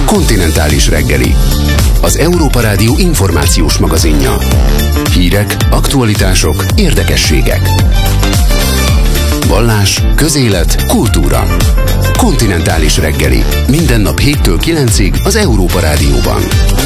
Kontinentális reggeli. Az Európa Rádió információs magazinja. Hírek, aktualitások, érdekességek. Vallás, közélet, kultúra. Kontinentális reggeli. Minden nap 7-től 9-ig az Európa Rádióban.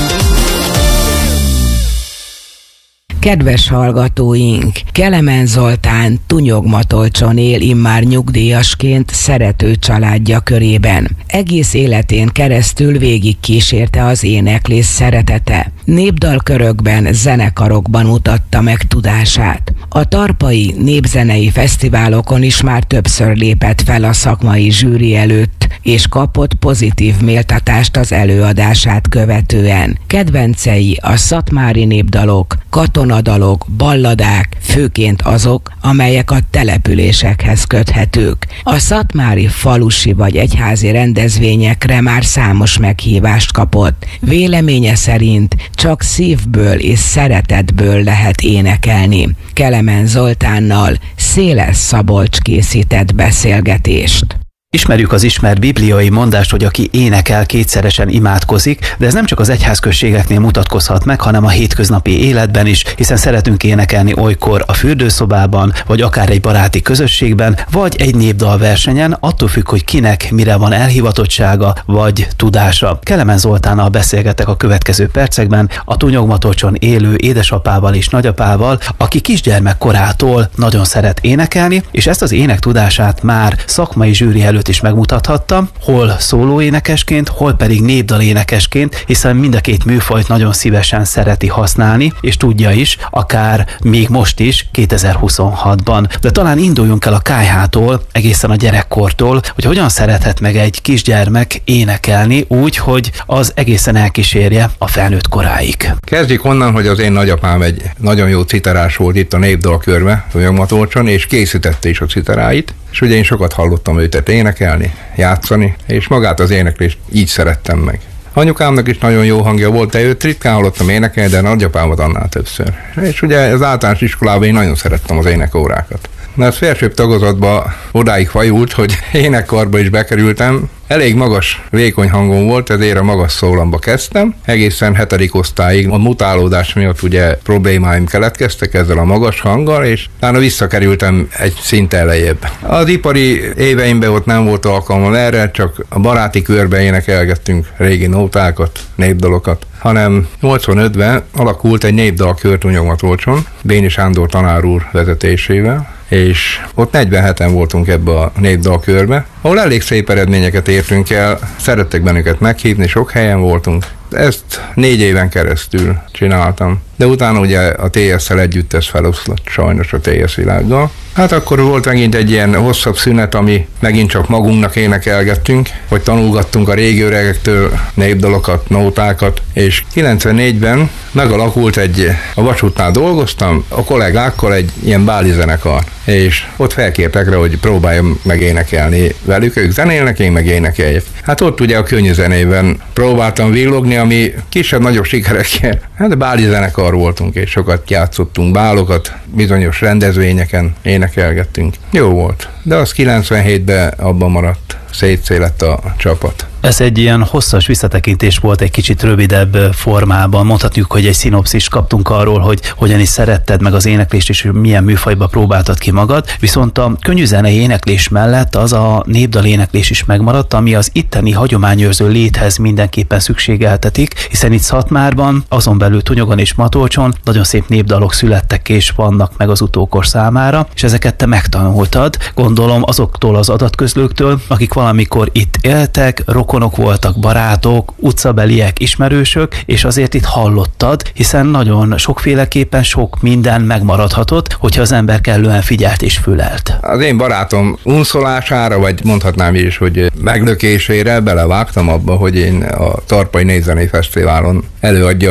Kedves hallgatóink, Kelemen Zoltán Túnyogmatolcson él immár nyugdíjasként szerető családja körében. Egész életén keresztül végigkísérte az éneklés szeretete. Népdalkörökben, zenekarokban mutatta meg tudását. A tarpai népzenei fesztiválokon is már többször lépett fel a szakmai zsűri előtt, és kapott pozitív méltatást az előadását követően. Kedvencei a szatmári népdalok, katonadalok, balladák, főként azok, amelyek a településekhez köthetők. A szatmári falusi vagy egyházi rendezvényekre már számos meghívást kapott. Véleménye szerint csak szívből és szeretetből lehet énekelni. Kelemen Zoltánnal Széles Szabolcs készített beszélgetést. Ismerjük az ismert bibliai mondást, hogy aki énekel, kétszeresen imádkozik, de ez nem csak az egyházközségeknél mutatkozhat meg, hanem a hétköznapi életben is, hiszen szeretünk énekelni olykor a fürdőszobában, vagy akár egy baráti közösségben, vagy egy népdalversenyen, attól függ, hogy kinek mire van elhivatottsága, vagy tudása. Kelemen Zoltánnal beszélgetek a következő percekben, a Túnyogmatolcson élő édesapával és nagyapával, aki kisgyermek korától nagyon szeret énekelni, és ezt az énektudását már szakmai zsűri előtt is megmutathatta, hol szólóénekesként, hol pedig népdalénekesként, hiszen mind a két műfajt nagyon szívesen szereti használni, és tudja is, akár még most is, 2026-ban. De talán induljunk el a kályhától, egészen a gyerekkortól, hogy hogyan szerethet meg egy kisgyermek énekelni úgy, hogy az egészen elkísérje a felnőtt koráig. Kezdjük onnan, hogy az én nagyapám egy nagyon jó citerás volt itt a népdalkörbe, Túnyogmatolcson, és készítette is a citeráit, és ugye én sokat hallottam őt énekelni, játszani, és magát az éneklést így szerettem meg. Anyukámnak is nagyon jó hangja volt, de őt ritkán hallottam énekelni, de nagyapámat annál többször. És ugye az általános iskolában én nagyon szerettem az énekórákat. De ez felsőbb tagozatba odáig fajult, hogy énekkarba is bekerültem. Elég magas, vékony hangom volt, ezért a magas szólamba kezdtem. Egészen 7. osztályig a mutálódás miatt ugye problémáim keletkeztek ezzel a magas hanggal, és utána visszakerültem egy szint elejébb. Az ipari éveimben ott nem volt alkalmam erre, csak a baráti körben énekelgettünk régi nótákat, népdalokat, hanem 85-ben alakult egy népdalkör Túnyogmatolcson, Béni Sándor tanár úr vezetésével, és ott 47-en voltunk ebbe a népdalkörbe, ahol elég szép eredményeket értünk el, szerettek bennünket meghívni, sok helyen voltunk. Ezt 4 éven keresztül csináltam. De utána ugye a TS-szel együtt ez feloszlott sajnos a TS világgal. Hát akkor volt megint egy ilyen hosszabb szünet, ami megint csak magunknak énekelgettünk, vagy tanulgattunk a régi öregektől népdalokat, nótákat, és 94-ben megalakult a vasútnál dolgoztam, a kollégákkal egy ilyen báli zenekar, és ott felkértek rá, hogy próbáljam meg énekelni velük, ők zenélnek, én meg énekeljek. Hát ott ugye a könnyű zenében próbáltam villogni, ami kisebb-nagyobb sikerekkel, hát báli zenekar voltunk, és sokat játszottunk bálokat, bizonyos rendezvényeken énekelgettünk. Jó volt, de az 97-ben abban maradt, szétszélett a csapat. Ez egy ilyen hosszas visszatekintés volt egy kicsit rövidebb formában. Mondhatjuk, hogy egy szinopszist kaptunk arról, hogy hogyan is szeretted meg az éneklést, és milyen műfajba próbáltad ki magad. Viszont a könnyűzenei éneklés mellett az a népdaléneklés is megmaradt, ami az itteni hagyományőrző léthez mindenképpen szükségeltetik, hiszen itt Szatmárban, azon belül Túnyogon és Matolcson nagyon szép népdalok születtek és vannak meg az utókor számára, és ezeket te megtanultad, gondolom azoktól az adatközlőktől, akik valamikor itt éltek, rokonok voltak, barátok, utcabeliek, ismerősök, és azért itt hallottad, hiszen nagyon sokféleképpen sok minden megmaradhatott, hogyha az ember kellően figyelt és fülelt. Az én barátom unszolására, vagy mondhatnám is, hogy meglökésére belevágtam abba, hogy én a Tarpai Népzenei Fesztiválon előadjak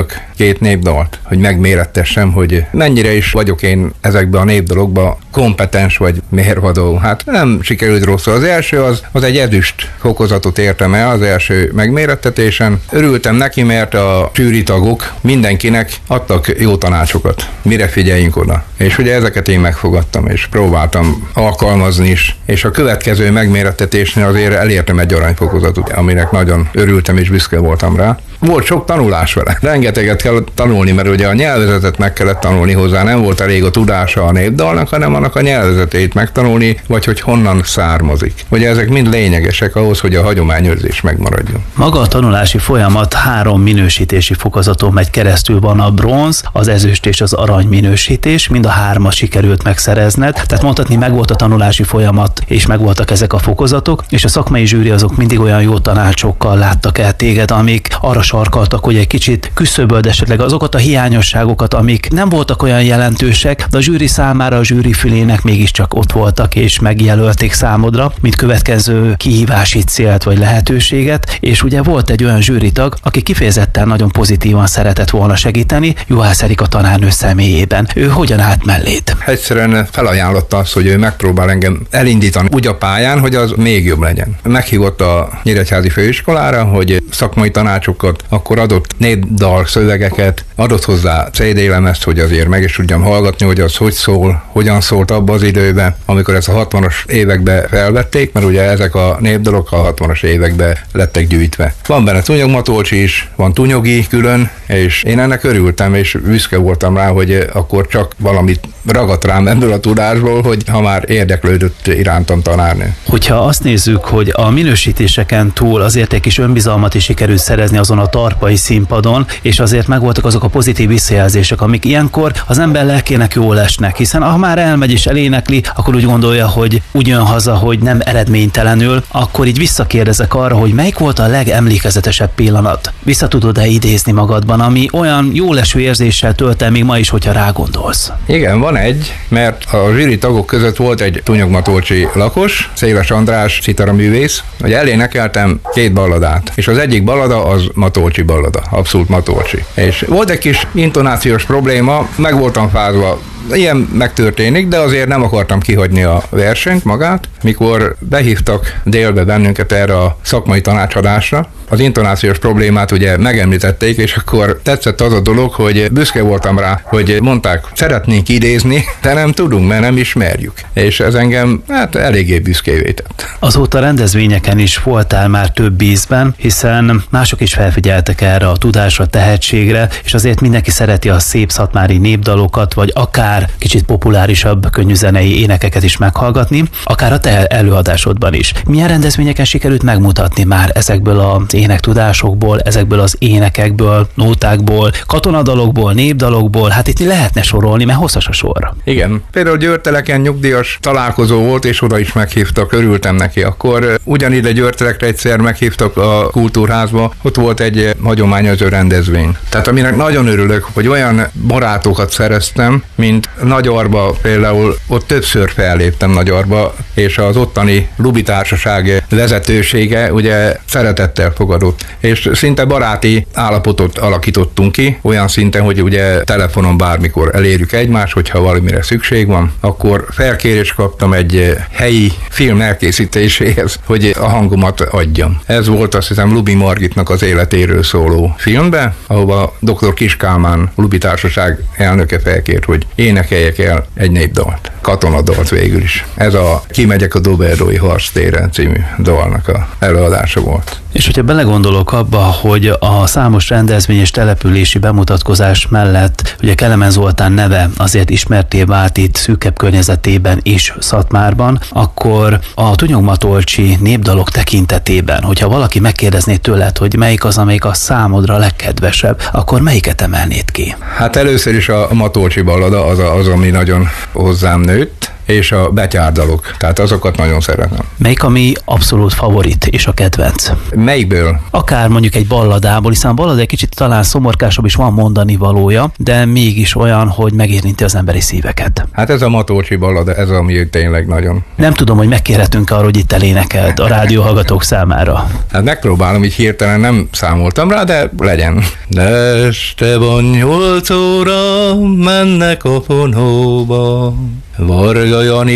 2 népdalt, hogy megmérettessem, hogy mennyire is vagyok én ezekben a népdalokban kompetens vagy mérvadó. Hát nem sikerült rosszul. Az első az egy ezüst fokozatot értem el az első megmérettetésen. Örültem neki, mert a zsűritagok mindenkinek adtak jó tanácsokat. Mire figyeljünk oda. És ugye ezeket én megfogadtam, és próbáltam alkalmazni is. És a következő megmérettetésnél azért elértem egy aranyfokozatot, aminek nagyon örültem és büszke voltam rá. Volt sok tanulás vele. Rengeteget kell tanulni, mert ugye a nyelvezetet meg kellett tanulni hozzá. Nem volt elég a tudása a népdalnak, hanem annak a nyelvezetét megtanulni, vagy hogy honnan származik. Ugye ezek mind lényegesek ahhoz, hogy a hagyományőrzés megmaradjon. Maga a tanulási folyamat 3 minősítési fokozaton megy keresztül, van a bronz, az ezüst és az arany minősítés, mind a 3-at sikerült megszerezned. Tehát mondhatni, megvolt a tanulási folyamat, és megvoltak ezek a fokozatok, és a szakmai zsűri azok mindig olyan jó tanácsokkal láttak el téged, amik arra sarkaltak, hogy egy kicsit küszöböld esetleg azokat a hiányosságokat, amik nem voltak olyan jelentősek, de a zsűri számára, a zsűri fülének mégiscsak ott voltak, és megjelölték számodra, mint következő kihívási célt vagy lehetőséget, és ugye volt egy olyan zsűritag, aki kifejezetten nagyon pozitívan szeretett volna segíteni, Juhász Erika tanárnő személyében. Ő hogyan állt melléd? Egyszerűen felajánlotta azt, hogy ő megpróbál engem elindítani úgy a pályán, hogy az még jobb legyen. Meghívott a Nyíregyházi Főiskolára, hogy szakmai tanácsokat, akkor adott népdal szövegeket, adott hozzá CD-lemezt, hogy azért meg is tudjam hallgatni, hogy az hogy szól, hogyan szólt abban az időben, amikor ezt a 60-as években felvették, mert ugye ezek a népdalok a 60-as években lettek gyűjtve. Van benne Tunyog Matolcsi is, van Tunyogi külön, és én ennek örültem, és büszke voltam rá, hogy akkor csak valamit ragadt rám ebből a tudásból, hogy ha már érdeklődött irántam tanárnő. Hogyha azt nézzük, hogy a minősítéseken túl azért egy kis önbizalmat is sikerült szerezni azon a tarpai színpadon, és azért megvoltak azok a pozitív visszajelzések, amik ilyenkor az ember lelkének jól esnek, hiszen ha már elmegy és elénekli, akkor úgy gondolja, hogy úgy jön haza, hogy nem eredménytelenül, akkor így visszakérdezek arra, hogy melyik volt a legemlékezetesebb pillanat. Vissza tudod-e idézni magadban, ami olyan jó leső érzéssel tölt el még ma is, hogyha rágondolsz? Igen, van egy, mert a zsűri tagok között volt egy Tunyog-Matolcsi lakos, Széles András citaraművész, hogy elénekeltem 2 balladát, és az egyik ballada az Matolcsi ballada, abszolút Matolcsi. És volt egy kis intonációs probléma, meg voltam fázva, ilyen megtörténik, de azért nem akartam kihagyni a versenyt magát. Mikor behívtak délbe bennünket erre a szakmai tanácsadásra, az intonációs problémát ugye megemlítették, és akkor tetszett az a dolog, hogy büszke voltam rá, hogy mondták, szeretnénk idézni, de nem tudunk, mert nem ismerjük. És ez engem eléggé büszkévé tett. Azóta rendezvényeken is voltál már több ízben, hiszen mások is felfigyeltek erre a tudásra, tehetségre, és azért mindenki szereti a szép szatmári népdalokat, vagy akár kicsit populárisabb könnyűzenei énekeket is meghallgatni, akár a te előadásodban is. Milyen rendezvényeken sikerült megmutatni már ezekből az énektudásokból, ezekből az énekekből, nótákból, katonadalokból, népdalokból, hát itt lehetne sorolni, mert hosszas a sor. Igen. Például Győrteleken nyugdíjas találkozó volt, és oda is meghívtak, örültem neki. Akkor ugyanide Győrtelekre egyszer meghívtak a kultúrházba, ott volt egy hagyományozó rendezvény. Tehát aminek nagyon örülök, hogy olyan barátokat szereztem, mint Nagyarba, például ott többször felléptem Nagyarba, és az ottani Lubi Társaság vezetősége ugye szeretettel fogadott, és szinte baráti állapotot alakítottunk ki, olyan szinten, hogy ugye telefonon bármikor elérjük egymást, hogyha valamire szükség van, akkor felkérést kaptam egy helyi film elkészítéséhez, hogy a hangomat adjam. Ez volt azt hiszem Lubi Margitnak az életéről szóló filmbe, ahova dr. Kiss Kálmán Lubi Társaság elnöke felkért, hogy énekeljek el egy népdalt, katonadalt végül is. Ez a Kimegyek a Doberdói harctérre című dalnak a előadása volt. És hogyha belegondolok abba, hogy a számos rendezvény és települési bemutatkozás mellett ugye Kelemen Zoltán neve azért ismertté vált itt szűkebb környezetében is Szatmárban, akkor a Tunyog-Matolcsi népdalok tekintetében, hogyha valaki megkérdezné tőled, hogy melyik az, amelyik a számodra a legkedvesebb, akkor melyiket emelnéd ki? Hát először is a Matolcsi ballada az, ami nagyon hozzám nőtt, és a betyárdalok, tehát azokat nagyon szeretem. Melyik a mi abszolút favorit és a kedvenc? Melyikből? Akár mondjuk egy balladából, hiszen a ballad egy kicsit talán szomorkásabb is, van mondani valója, de mégis olyan, hogy megérinti az emberi szíveket. Hát ez a Matolcsi ballada, ez ami tényleg nagyon. Nem tudom, hogy megkérhetünk arra, hogy itt elénekeld a rádióhallgatók számára. Hát megpróbálom, így hirtelen nem számoltam rá, de legyen. De este van 8 óra, mennek a fonóba, Varga Jani